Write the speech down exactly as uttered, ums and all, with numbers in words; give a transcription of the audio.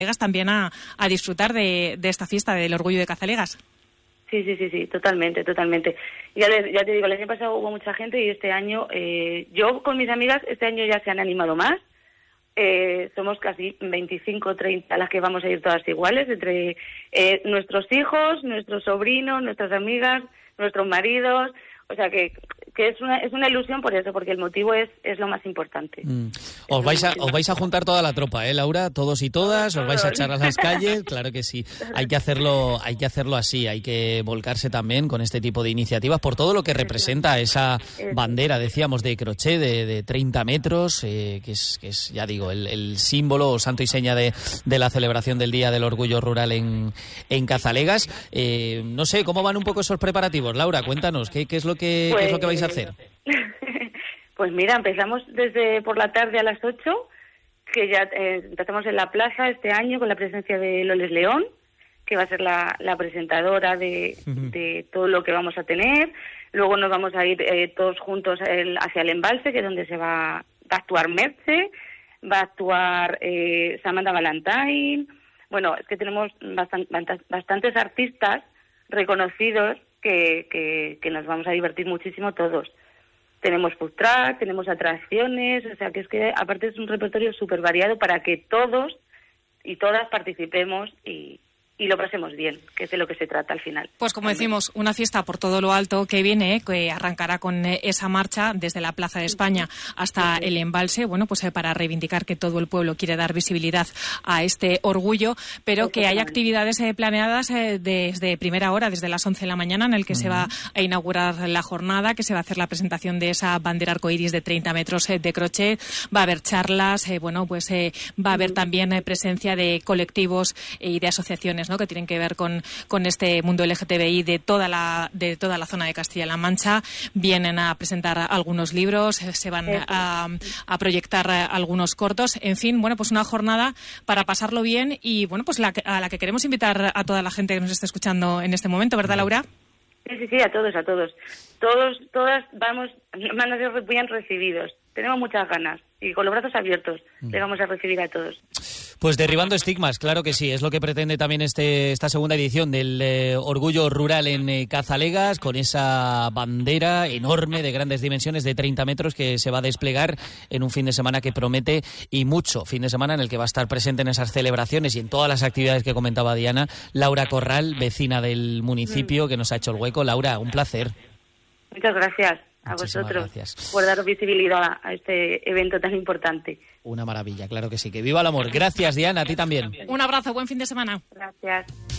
también a, a disfrutar de, de esta fiesta del Orgullo de Cazalegas. Sí, sí, sí, sí, totalmente, totalmente. Ya, le, ya te digo, el año pasado hubo mucha gente y este año, eh, yo con mis amigas, este año ya se han animado más. Eh, somos casi veinticinco, treinta las que vamos a ir todas iguales, entre eh, nuestros hijos, nuestros sobrinos, nuestras amigas, nuestros maridos. O sea que, que es una es una ilusión por eso, porque el motivo es es lo más importante. Mm. Os vais a os vais a juntar toda la tropa, ¿eh, Laura? Todos y todas, os vais a echar a las calles, claro que sí. Hay que hacerlo, hay que hacerlo así, hay que volcarse también con este tipo de iniciativas por todo lo que representa esa bandera, decíamos, de crochet de, de treinta metros, eh, que es que es ya digo el, el símbolo o santo y seña de, de la celebración del Día del Orgullo Rural en en Cazalegas. Eh, no sé cómo van un poco esos preparativos, Laura, cuéntanos qué qué es lo que Pues, ¿qué es lo que vais a hacer? Pues mira, empezamos desde por la tarde a las ocho, que ya eh, empezamos en la plaza este año con la presencia de Loles León, que va a ser la, la presentadora de, uh-huh. de todo lo que vamos a tener. Luego nos vamos a ir eh, todos juntos el, hacia el embalse, que es donde se va, va a actuar Merche, va a actuar eh, Samantha Valentine. Bueno, es que tenemos bastan, bastantes artistas reconocidos Que, que, que nos vamos a divertir muchísimo todos. Tenemos food truck, tenemos atracciones, o sea que es que aparte es un repertorio súper variado para que todos y todas participemos y, y lo pasemos bien, que es de lo que se trata al final. Pues como decimos, una fiesta por todo lo alto que viene, que arrancará con esa marcha desde la Plaza de España hasta el embalse, bueno, pues eh, para reivindicar que todo el pueblo quiere dar visibilidad a este orgullo, pero que hay actividades eh, planeadas eh, desde primera hora, desde las once de la mañana, en el que uh-huh. se va a inaugurar la jornada, que se va a hacer la presentación de esa bandera arcoíris de treinta metros eh, de crochet, va a haber charlas, eh, bueno, pues eh, va a haber uh-huh. también eh, presencia de colectivos y de asociaciones, ¿no?, que tienen que ver con, con este mundo L G T B I de toda la de toda la zona de Castilla-La Mancha. Vienen a presentar algunos libros, se van a, a proyectar algunos cortos. En fin, bueno, pues una jornada para pasarlo bien y, bueno, pues la, a la que queremos invitar a toda la gente que nos está escuchando en este momento, ¿verdad, Laura? Sí, sí, sí, a todos, a todos. Todos, todas vamos, van a ser bien recibidos. Tenemos muchas ganas y con los brazos abiertos le vamos a recibir a todos. Pues derribando estigmas, claro que sí, es lo que pretende también este esta segunda edición del eh, Orgullo Rural en eh, Cazalegas, con esa bandera enorme de grandes dimensiones de treinta metros que se va a desplegar en un fin de semana que promete y mucho, fin de semana en el que va a estar presente en esas celebraciones y en todas las actividades que comentaba Diana, Laura Corral, vecina del municipio, que nos ha hecho el hueco. Laura, un placer. Muchas gracias a Muchísimas vosotros gracias. por dar visibilidad a este evento tan importante. Una maravilla, claro que sí. Que viva el amor. Gracias, Diana, a ti también. Un abrazo, buen fin de semana. Gracias.